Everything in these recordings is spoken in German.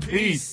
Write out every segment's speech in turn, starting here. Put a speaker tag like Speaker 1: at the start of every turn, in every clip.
Speaker 1: Peace.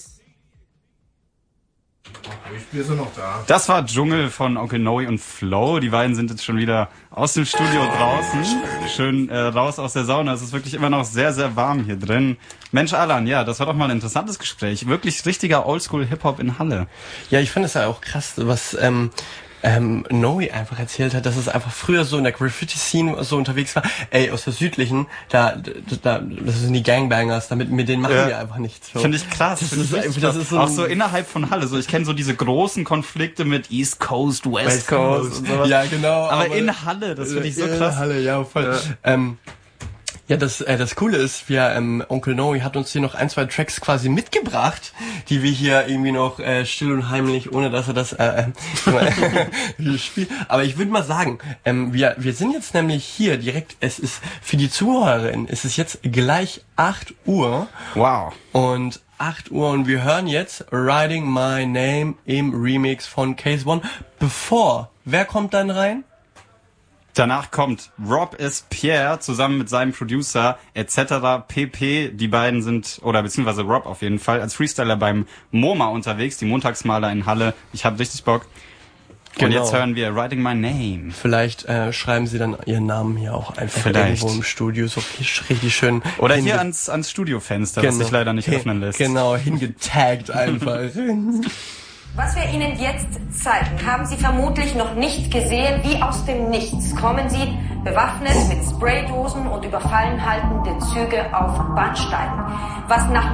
Speaker 2: Ich bin so noch da.
Speaker 1: Das war Dschungel von Onkel Noe und Flo. Die beiden sind jetzt schon wieder aus dem Studio draußen. Schön raus aus der Sauna. Es ist wirklich immer noch sehr, sehr warm hier drin. Mensch, Alan, ja, das war doch mal ein interessantes Gespräch. Wirklich richtiger Oldschool-Hip-Hop in Halle.
Speaker 3: Ja, ich finde es ja auch krass, was Noe einfach erzählt hat, dass es einfach früher so in der Graffiti-Scene so unterwegs war. Ey, aus der südlichen, das sind die Gangbangers, mit denen machen wir einfach nichts. So.
Speaker 1: Finde ich krass. Das ist so auch so innerhalb von Halle. So, ich kenne so diese großen Konflikte mit East Coast, West Coast und sowas.
Speaker 3: Ja, genau.
Speaker 1: Aber in Halle, das finde ich so krass.
Speaker 3: In Halle, ja, voll. Ja. Ja, das Coole ist, Onkel Noe hat uns hier noch 1, 2 Tracks quasi mitgebracht, die wir hier irgendwie noch still und heimlich, ohne dass er das spielt. Aber ich würde mal sagen, wir sind jetzt nämlich hier direkt, es ist für die Zuhörerin, es ist jetzt gleich 8 Uhr.
Speaker 1: Wow.
Speaker 3: Und 8 Uhr und wir hören jetzt Writing My Name im Remix von Case One. Wer kommt dann rein?
Speaker 1: Danach kommt Rob S. Pierre zusammen mit seinem Producer etc. pp. Die beiden sind, oder beziehungsweise Rob auf jeden Fall, als Freestyler beim MoMA unterwegs, die Montagsmaler in Halle. Ich habe richtig Bock. Und jetzt hören wir Writing My Name.
Speaker 3: Vielleicht schreiben sie dann ihren Namen hier auch einfach irgendwo im Studio, so richtig schön.
Speaker 1: Oder hier ans Studiofenster, das sich leider nicht öffnen lässt.
Speaker 3: Genau, hingetaggt einfach.
Speaker 4: Was wir Ihnen jetzt zeigen, haben Sie vermutlich noch nicht gesehen. Wie aus dem Nichts kommen Sie bewaffnet mit Spraydosen und überfallen haltende Züge auf Bahnsteigen. Was nach